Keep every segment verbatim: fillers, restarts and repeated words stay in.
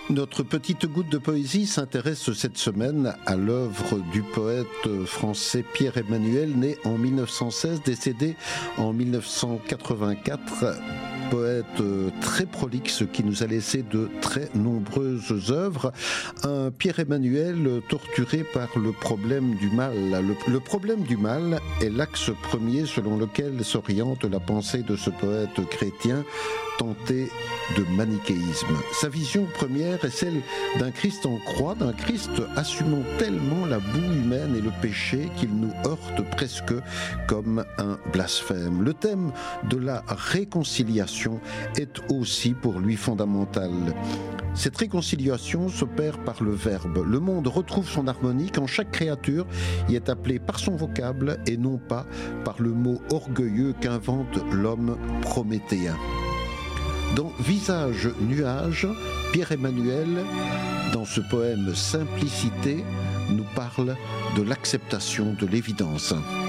Notre petite goutte de poésie s'intéresse cette semaine à l'œuvre du poète français Pierre Emmanuel, né en mille neuf cent seize, décédé en mille neuf cent quatre-vingt-quatre. Poète très prolixe qui nous a laissé de très nombreuses œuvres. Un Pierre Emmanuel torturé par le problème du mal. Le, le problème du mal est l'axe premier selon lequel s'oriente la pensée de ce poète chrétien tenté de manichéisme. Sa vision première est celle d'un Christ en croix, d'un Christ assumant tellement la boue humaine et le péché qu'il nous heurte presque comme un blasphème. Le thème de la réconciliation est aussi pour lui fondamental. Cette réconciliation s'opère par le verbe. Le monde retrouve son harmonie quand chaque créature y est appelée par son vocable et non pas par le mot orgueilleux qu'invente l'homme prométhéen. Dans Visage nuage, Pierre Emmanuel, dans ce poème Simplicité, nous parle de l'acceptation de l'évidence.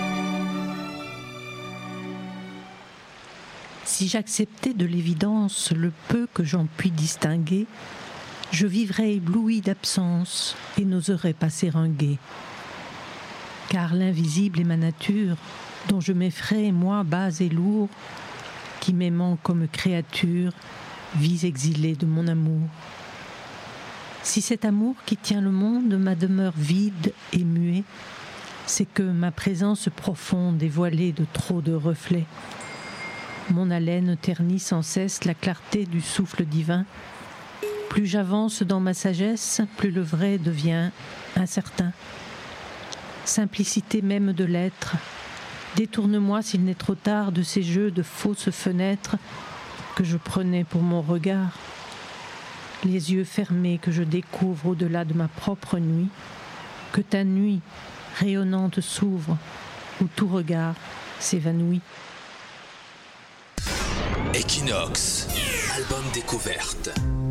Si j'acceptais de l'évidence le peu que j'en puis distinguer, je vivrais ébloui d'absence et n'oserais passer un guet. Car l'invisible est ma nature, dont je m'effraie, moi, bas et lourd, qui m'aimant comme créature, vis exilée de mon amour. Si cet amour qui tient le monde ma demeure vide et muet, c'est que ma présence profonde est voilée de trop de reflets. Mon haleine ternit sans cesse la clarté du souffle divin. Plus j'avance dans ma sagesse, plus le vrai devient incertain. Simplicité même de l'être, détourne-moi s'il n'est trop tard de ces jeux de fausses fenêtres que je prenais pour mon regard. Les yeux fermés que je découvre au-delà de ma propre nuit, que ta nuit rayonnante s'ouvre, où tout regard s'évanouit. Equinox, album découverte.